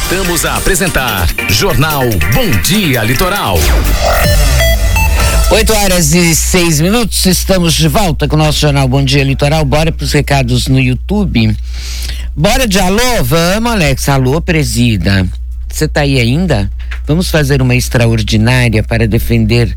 Voltamos a apresentar Jornal Bom Dia Litoral. 8h06, estamos de volta com o nosso Jornal Bom Dia Litoral. Bora pros recados no YouTube. Bora de alô? Vamos, Alex. Alô, presida. Você tá aí ainda? Vamos fazer uma extraordinária para defender...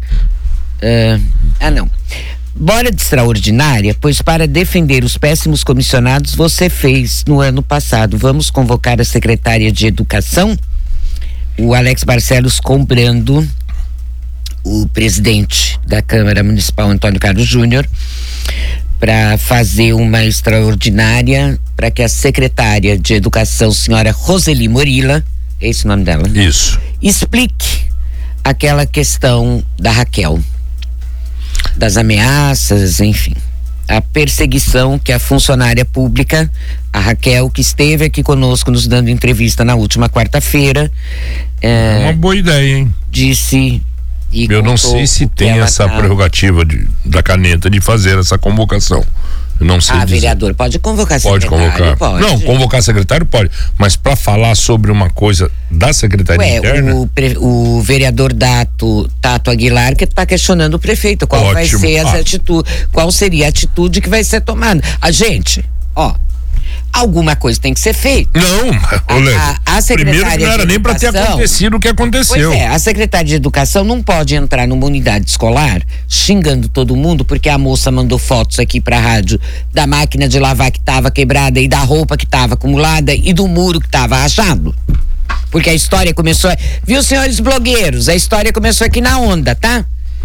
Bora de extraordinária, pois para defender os péssimos comissionados você fez no ano passado. Vamos convocar a secretária de Educação, o Alex Barcelos, cobrando o presidente da Câmara Municipal, Antônio Carlos Júnior, para fazer uma extraordinária para que a secretária de Educação, senhora Roseli Morila, é esse o nome dela? Isso. Explique aquela questão da Raquel, das ameaças, enfim, a perseguição que a funcionária pública, a Raquel, que esteve aqui conosco nos dando entrevista na última quarta-feira, uma boa ideia, hein? Disse. Eu não sei se tem essa prerrogativa da caneta de fazer essa convocação. Eu não sei dizer. Vereador, pode convocar secretário? Pode convocar. Pode. Não, convocar secretário pode, mas para falar sobre uma coisa da Secretaria Interna... O vereador Tato Aguilar que está questionando o prefeito, qual vai ser as atitudes, qual seria a atitude que vai ser tomada. A gente, alguma coisa tem que ser feita. Não, a primeiro que não era nem para ter acontecido o que aconteceu. Pois é, a secretária de Educação não pode entrar numa unidade escolar xingando todo mundo porque a moça mandou fotos aqui pra rádio da máquina de lavar que tava quebrada e da roupa que tava acumulada e do muro que tava rachado. Porque a história começou, viu, senhores blogueiros, a história começou aqui na onda, tá?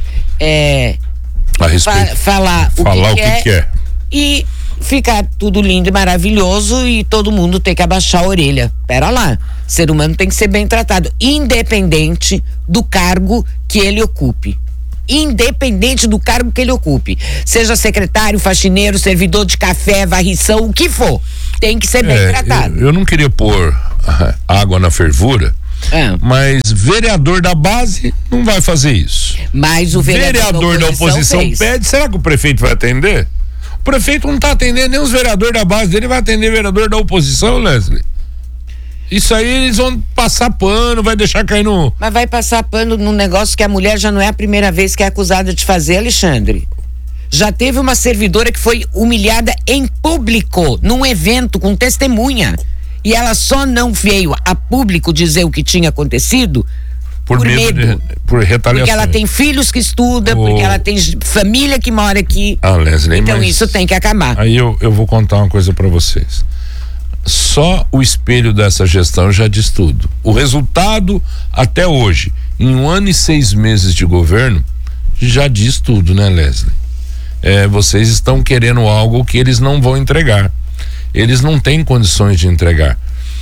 A respeito. Falar o que é e ficar tudo lindo e maravilhoso e todo mundo tem que abaixar a orelha. Pera lá, ser humano tem que ser bem tratado, independente do cargo que ele ocupe. Independente do cargo que ele ocupe. Seja secretário, faxineiro, servidor de café, varrição, o que for. Tem que ser bem tratado. Eu não queria pôr água na fervura, mas vereador da base não vai fazer isso. Mas o vereador da oposição pede, será que o prefeito vai atender? O prefeito não está atendendo nem os vereadores da base dele, vai atender vereador da oposição, Leslie? Isso aí eles vão passar pano, vai deixar cair no... Mas vai passar pano num negócio que a mulher já não é a primeira vez que é acusada de fazer, Alexandre. Já teve uma servidora que foi humilhada em público, num evento com testemunha. E ela só não veio a público dizer o que tinha acontecido por medo. Por retaliação. Porque ela tem filhos que estudam, porque ela tem família que mora aqui. Leslie, então isso tem que acabar. Aí eu vou contar uma coisa pra vocês. Só o espelho dessa gestão já diz tudo. O resultado até hoje, em 1 ano e 6 meses de governo, já diz tudo, né, Leslie? Vocês estão querendo algo que eles não vão entregar. Eles não têm condições de entregar.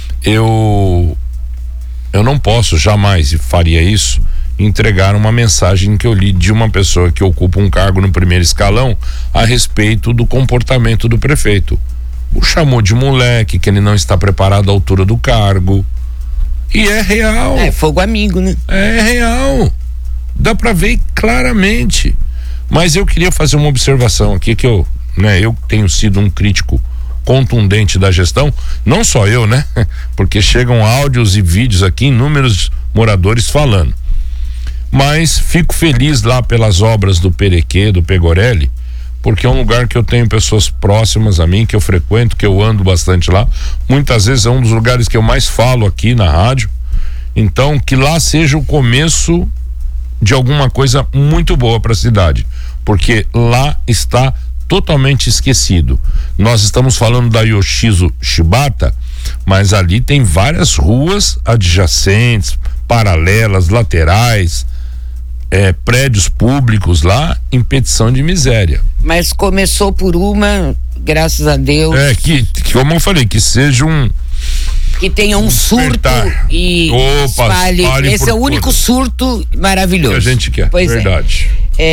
Eu não posso jamais, e faria isso, entregar uma mensagem que eu li de uma pessoa que ocupa um cargo no primeiro escalão a respeito do comportamento do prefeito. O chamou de moleque, que ele não está preparado à altura do cargo. E é real. É fogo amigo, né? É real. Dá pra ver claramente. Mas eu queria fazer uma observação aqui que eu tenho sido um crítico contundente da gestão, não só eu, né? Porque chegam áudios e vídeos aqui, inúmeros moradores falando. Mas fico feliz lá pelas obras do Perequê, do Pegorelli, porque é um lugar que eu tenho pessoas próximas a mim, que eu frequento, que eu ando bastante lá. Muitas vezes é um dos lugares que eu mais falo aqui na rádio. Então, que lá seja o começo de alguma coisa muito boa para a cidade, porque lá está totalmente esquecido. Nós estamos falando da Yoshizo Shibata, mas ali tem várias ruas adjacentes, paralelas, laterais, prédios públicos lá em petição de miséria. Mas começou por uma, graças a Deus. Que como eu falei, que seja que tenha um surto e espalhe. Esse é o único surto maravilhoso que a gente quer. Pois verdade.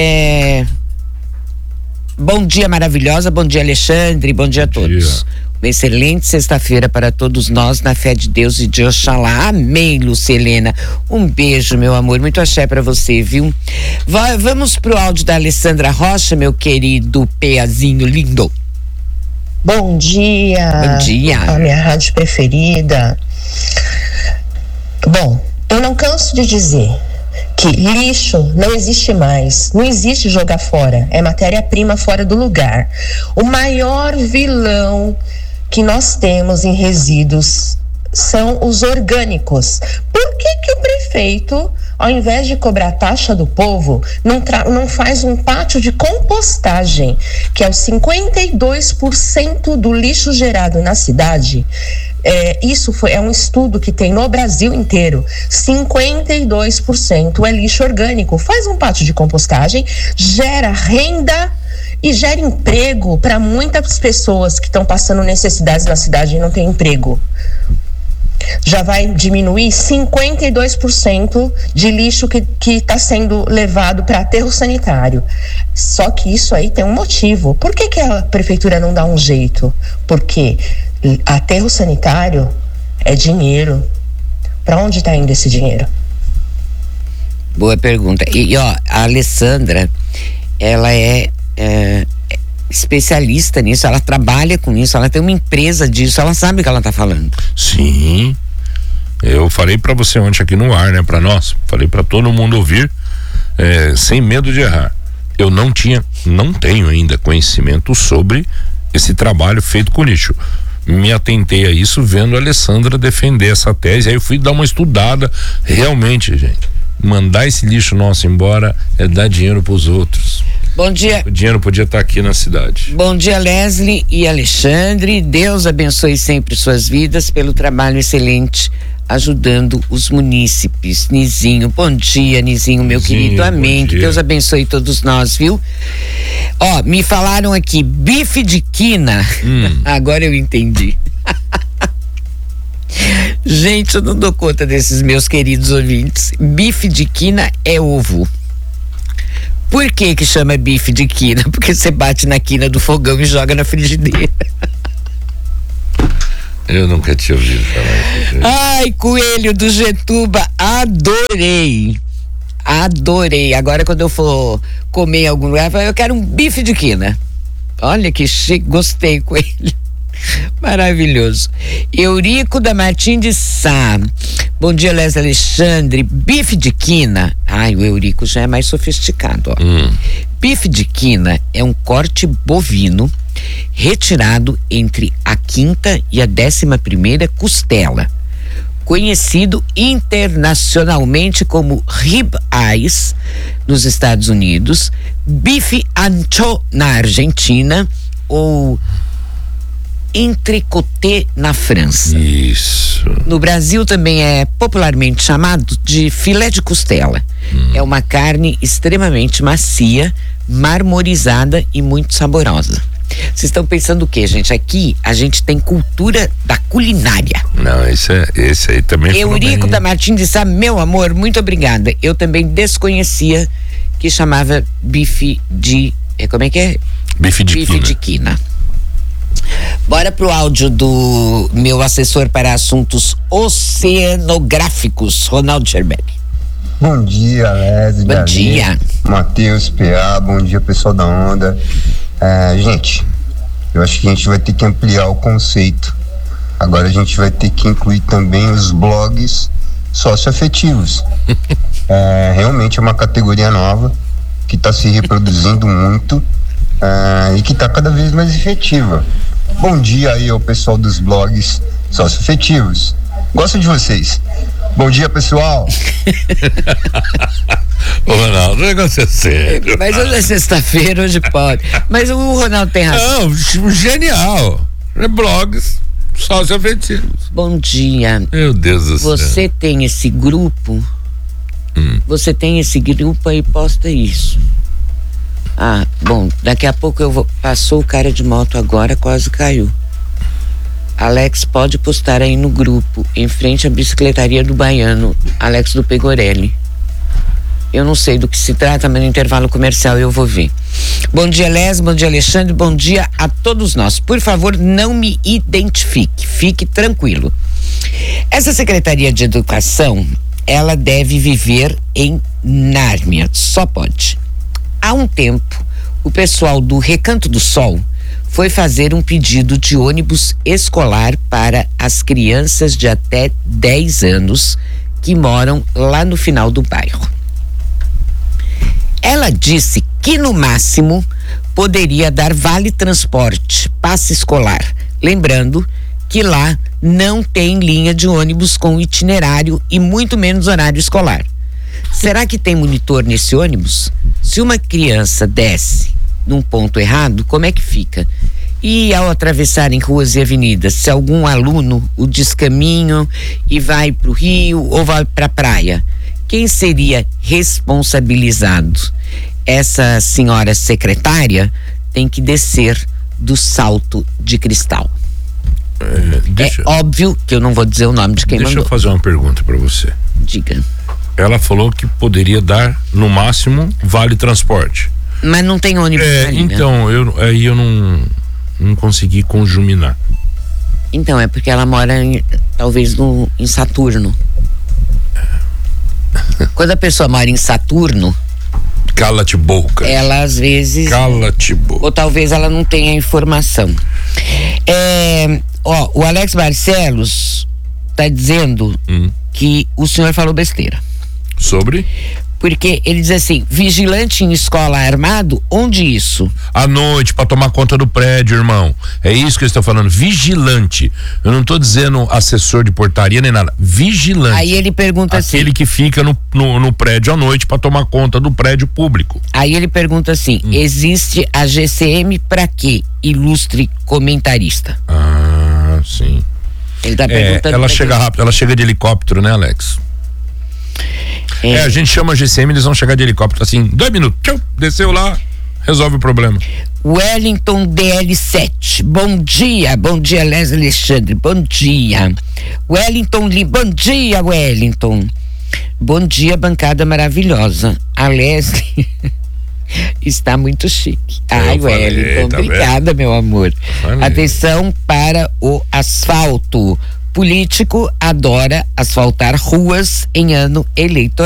Bom dia, maravilhosa, bom dia, Alexandre, bom dia a todos. Uma excelente sexta-feira para todos nós, na fé de Deus e de Oxalá. Amém, Lucelena. Um beijo, meu amor, muito axé pra você, viu? Vamos pro áudio da Alessandra Rocha, meu querido peazinho lindo. Bom dia. Bom dia. A minha rádio preferida. Bom, eu não canso de dizer que lixo não existe mais, não existe jogar fora, é matéria-prima fora do lugar. O maior vilão que nós temos em resíduos são os orgânicos. Por que o prefeito, ao invés de cobrar taxa do povo, não faz um pátio de compostagem, que é o 52% do lixo gerado na cidade? Isso é um estudo que tem no Brasil inteiro. 52% é lixo orgânico. Faz um pátio de compostagem, gera renda e gera emprego para muitas pessoas que estão passando necessidades na cidade e não têm emprego. Já vai diminuir 52% de lixo que está sendo levado para aterro sanitário. Só que isso aí tem um motivo. Por que a prefeitura não dá um jeito? Porque aterro sanitário é dinheiro. Para onde está indo esse dinheiro? Boa pergunta. E a Alessandra, ela é especialista nisso, ela trabalha com isso, ela tem uma empresa disso, ela sabe o que ela está falando. Sim, eu falei para você ontem aqui no ar, né, para nós, falei para todo mundo ouvir, sem medo de errar. Eu não tenho ainda conhecimento sobre esse trabalho feito com lixo. Me atentei a isso vendo a Alessandra defender essa tese, aí eu fui dar uma estudada. Realmente, gente, mandar esse lixo nosso embora é dar dinheiro para os outros. Bom dia. O dinheiro podia estar aqui na cidade. Bom dia, Leslie e Alexandre. Deus abençoe sempre suas vidas pelo trabalho excelente ajudando os munícipes. Nizinho, bom dia, Nizinho, meu querido. Amém. Que Deus abençoe todos nós, viu? Me falaram aqui, bife de quina. Agora eu entendi. Gente, eu não dou conta desses meus queridos ouvintes. Bife de quina é ovo. Por que chama bife de quina? Porque você bate na quina do fogão e joga na frigideira. Eu nunca tinha ouvido falar isso. Ai, Coelho do Getuba, adorei. Agora quando eu for comer em algum lugar, eu quero um bife de quina. Olha que chique, gostei, Coelho. Maravilhoso. Eurico da Martim de Sá. Bom dia, Leslie Alexandre. Bife de quina. Ai, o Eurico já é mais sofisticado, Bife de quina é um corte bovino retirado entre a 5ª e a 11ª costela, conhecido internacionalmente como rib eyes nos Estados Unidos, bife ancho na Argentina ou entrecoté na França. Isso. No Brasil também é popularmente chamado de filé de costela. É uma carne extremamente macia, marmorizada e muito saborosa. Vocês estão pensando o quê, gente? Aqui a gente tem cultura da culinária. Não, esse aí também. Eurico da Martim de Sá, meu amor, muito obrigada. Eu também desconhecia que chamava bife de... como é que é? Bife de quina. Bora pro áudio do meu assessor para assuntos oceanográficos, Ronaldo Scherbeck. Bom dia, Leslie. Bom dia. Matheus, PA, bom dia, pessoal da Onda. Gente, eu acho que a gente vai ter que ampliar o conceito. Agora a gente vai ter que incluir também os blogs socioafetivos. Realmente é uma categoria nova que está se reproduzindo muito e que está cada vez mais efetiva. Bom dia aí ao pessoal dos blogs socioafetivos. Gosto de vocês. Bom dia, pessoal. Ô, Ronaldo, o negócio é sério. Mas hoje é sexta-feira, hoje pode. Mas o Ronaldo tem razão. Não, genial. Blogs socioafetivos. Bom dia. Meu Deus do céu. Você tem esse grupo? Você tem esse grupo aí, posta isso. Bom, daqui a pouco eu vou. Passou o cara de moto agora, quase caiu. Alex, pode postar aí no grupo, em frente à bicicletaria do Baiano, Alex do Pegorelli. Eu não sei do que se trata, mas no intervalo comercial eu vou ver. Bom dia, Les, bom dia, Alexandre, bom dia a todos nós. Por favor, não me identifique, fique tranquilo. Essa Secretaria de Educação, ela deve viver em Nárnia, só pode. Há um tempo, o pessoal do Recanto do Sol foi fazer um pedido de ônibus escolar para as crianças de até 10 anos que moram lá no final do bairro. Ela disse que no máximo poderia dar vale transporte, passe escolar, lembrando que lá não tem linha de ônibus com itinerário e muito menos horário escolar. Será que tem monitor nesse ônibus? Se uma criança desce num ponto errado, como é que fica? E ao atravessarem ruas e avenidas, se algum aluno o descaminha e vai para o rio ou vai para a praia, quem seria responsabilizado? Essa senhora secretária tem que descer do salto de cristal. É óbvio que eu não vou dizer o nome de quem mandou. Deixa eu fazer uma pergunta para você. Diga. Ela falou que poderia dar, no máximo, vale transporte. Mas não tem ônibus ali, então, né? eu não consegui conjuminar. Então, é porque ela mora talvez em Saturno. Quando a pessoa mora em Saturno, Cala-te boca. ela às vezes... Cala-te boca. Ou talvez ela não tenha informação. O Alex Barcelos tá dizendo que o senhor falou besteira. Sobre? Porque ele diz assim, vigilante em escola armado, onde isso? À noite, pra tomar conta do prédio, irmão. É isso que eu estou falando, vigilante. Eu não tô dizendo assessor de portaria nem nada, vigilante. Aí ele pergunta aquele assim... que fica no prédio à noite pra tomar conta do prédio público. Aí ele pergunta assim, existe a GCM pra quê? Ilustre comentarista. Ah, sim. Ele tá perguntando... Ela chega rápido, ela chega de helicóptero, né, Alex? A gente chama a GCM, eles vão chegar de helicóptero assim, 2 minutos, tchau, desceu lá, resolve o problema. Wellington DL7, bom dia Leslie Alexandre, bom dia. Wellington Lee, bom dia Wellington. Bom dia, bancada maravilhosa. A Leslie está muito chique. Ai, Wellington, tá obrigada, meu amor. Atenção para o asfalto. Político adora asfaltar ruas em ano eleitoral.